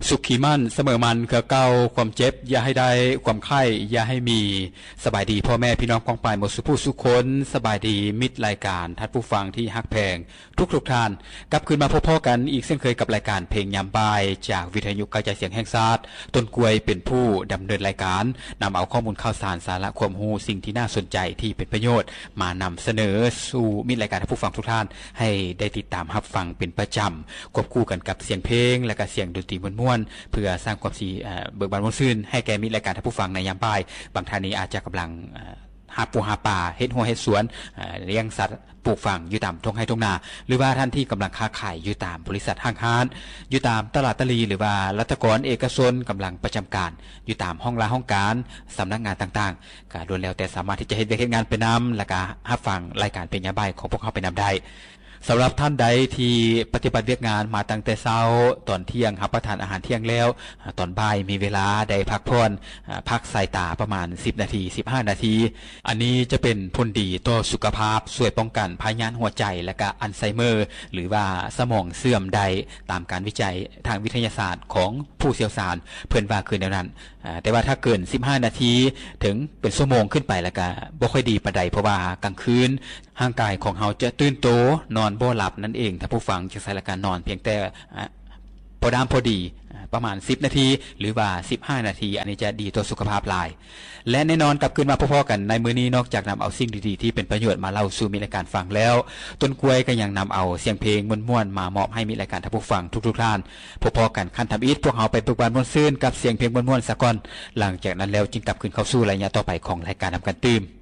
สุขีมั่นเสมอมันเกือเก่าความเจ็บอย่าให้ได้ความไข้อย่าให้มีสบายดีพ่อแม่พี่น้องกองปลายหมดสุผู้สุคนสบายดีมิตรรายการท่านผู้ฟังที่ฮักแพงทุกท่านกลับคืนมาพบพ่อกันอีกเช่นเคยกับรายการเพลงยามบ่ายจากวิทยุกระจายเสียงแห่งชาติต้นกล้วยเป็นผู้ดำเนินรายการนำเอาข้อมูลข่าวสารสาระความรู้สิ่งที่น่าสนใจที่เป็นประโยชน์มานำเสนอสู่มิตรรายการท่านผู้ฟังทุกท่านให้ได้ติดตามรับฟังเป็นประจำควบคู่กันกับเสียงเพลงและก็เสียงดนตรีม่วนๆเพื่อสร้างความเบิกบานม่วนซื่นให้แก่มิตรรายการท่านผู้ฟังในยามบ่ายบางท่านนี้อาจจะกำลังหาปูหาป่าเฮ็ดหัวเฮ็ดสวนเลี้ยงสัตว์ปลูกฝังอยู่ตามทุ่งไร่ทุ่งนาหรือว่าท่านที่กำลังค้าขายอยู่ตามบริษัทห้างร้านอยู่ตามตลาดตลีหรือว่ารัฐกรเอกชนกำลังประจำการอยู่ตามห้องลาห้องการสำนักงานต่างๆก็ล้วนแล้วแต่สามารถที่จะเฮ็ดงานไปนำและก็รับฟังรายการเพลงยามบ่ายของพวกเขาไปนำได้สำหรับท่านใดที่ปฏิบัติเวียกงานมาตั้งแต่เช้าตอนเที่ยงรับประทานอาหารเที่ยงแล้วตอนบ่ายมีเวลาได้พักผ่อนพักสายตาประมาณ10นาที15นาทีอันนี้จะเป็นผลดีต่อสุขภาพช่วยป้องกันพยาธิหัวใจและก็อัลไซเมอร์หรือว่าสมองเสื่อมใดตามการวิจัยทางวิทยาศาสตร์ของผู้เชี่ยวชาญเพิ่นว่าคือแนวนั้นแต่ว่าถ้าเกิน15นาทีถึงเป็นชั่วโมงขึ้นไปแล้วก็บ่ค่อยดีปานใดเพราะว่ากลางคืนร่างกายของเฮาจะตื่นโตนอนบ่หลับนั่นเองถ้าผู้ฟังจะใช้การนอนเพียงแต่พอดามพอดีประมาณ10นาทีหรือว่า15นาทีอันนี้จะดีต่อสุขภาพหลายและแน่นอนกลับคืนมาพอๆกันในมื้อนี้นอกจากนำเอาสิ่งดีๆที่เป็นประโยชน์มาเล่าสู่มิตรรายการฟังแล้วต้นกล้วยก็ยังนำเอาเสียงเพลงม่วนๆมามอบให้มิตรรายการท่านผู้ฟังทุกท่านพอๆกันคันทำอีทพวกเฮาไปปรึกษาม่วนซื่นกับเสียงเพลงม่วนๆซะก่อนหลังจากนั้นแล้วจึงกลับคืนเข้าสู่รายการต่อไปของรายการนำกันตื่ม